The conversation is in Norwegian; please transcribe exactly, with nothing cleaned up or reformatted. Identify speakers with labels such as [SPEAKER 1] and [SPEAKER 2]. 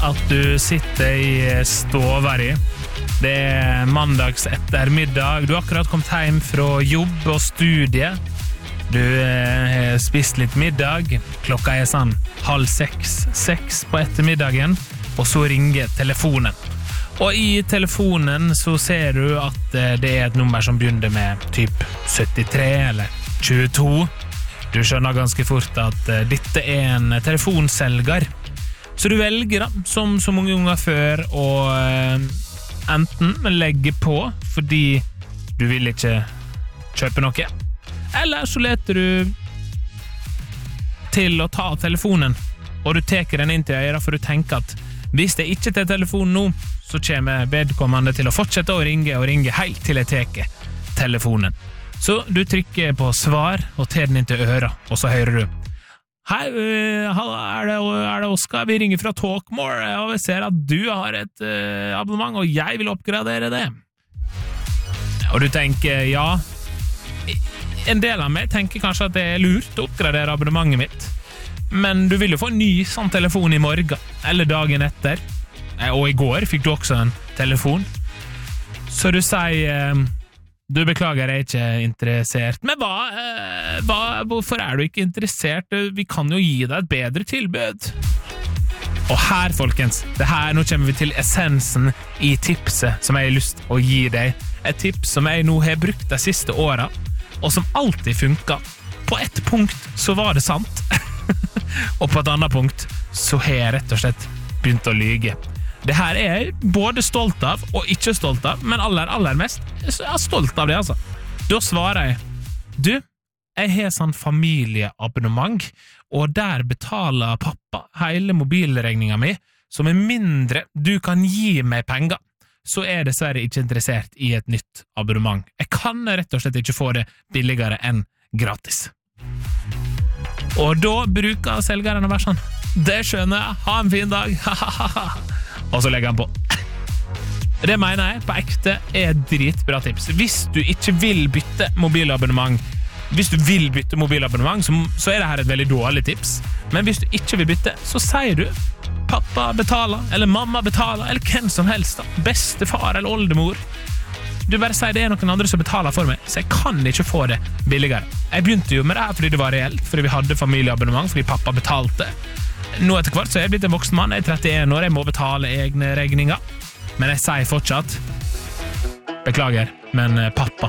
[SPEAKER 1] at du sitter i stova di. Det er mandags ettermiddag. Du har akkurat kommet hjem fra jobb og studie. Du har spist litt middag. Klokka er sånn halv seks, seks på ettermiddagen, og så ringer telefonen. Og i telefonen så ser du at det er et nummer som begynner med typ syttitre eller tjueto. Du skjønner ganske fort at dette er en telefonselger. Så du velger da, som så mange ganger før, å enten legge på fordi du vil ikke kjøpe noe, eller så leter du til å ta telefonen, og du teker den inn til øyra, for du tenker at hvis det ikke er telefonen nå, så kommer vedkommende til å fortsette å ringe og ringe helt til jeg teker telefonen. Så du trykker på svar og tar den inn til øra, og så hører du: Hei, uh, er, det, er det Oskar? Vi ringer fra Talkmore, og vi ser at du har et uh, abonnement, og jeg vil oppgradere det. Og du tenker, ja, en del av meg tenker kanskje at det er lurt å oppgradere abonnementet mitt, men du vil jo få en ny sånn telefon i morgen, eller dagen etter, og i går fikk du også en telefon. Så du sier... Uh, Du beklager, jeg er ikke interessert. Men hva, eh, hva, hvorfor er du ikke interessert? Vi kan jo gi deg et bedre tilbud. Og her, folkens, det her, nå kommer vi til essensen i tipset som jeg har lyst å gi deg. Et tips som jeg nå har brukt de siste årene, og som alltid funker. På ett punkt så var det sant, og på et annet punkt så har jeg rett og slett begynt å lyge. Det her er jeg både stolt av og ikke stolt av, men aller, aller mest jeg er stolt av det, altså. Da svarer jeg: Du, jeg har sånn familieabonnement, og der betaler pappa hele mobilregningen min, så med mindre du kan gi meg penger, så er jeg dessverre ikke interessert i et nytt abonnement. Jeg kan rett og slett ikke få det billigere enn gratis. Og da bruker selgeren å være sånn: Det skjønner jeg, ha en fin dag, ha-ha-ha. Og så legger han på. Det mener jeg på ekte er et dritbra tips. Hvis du ikke vil bytte mobilabonnement, hvis du vil bytte mobilabonnement, så, så er det her et veldig dårlig tips. Men hvis du ikke vil bytte, så sier du pappa betaler, eller mamma betaler, eller hvem som helst da. Bestefar eller oldemor. Du bare sier det er noen andre som betaler for meg, så jeg kan ikke få det billigere. Jeg begynte jo med det her fordi det var reelt, fordi vi hadde familieabonnement, fordi pappa betalte. Nå etter hvert så er jeg blitt en voksen mann, jeg er trettien år, jeg må betale egne regninger. Men jeg sier fortsatt: Beklager, men pappa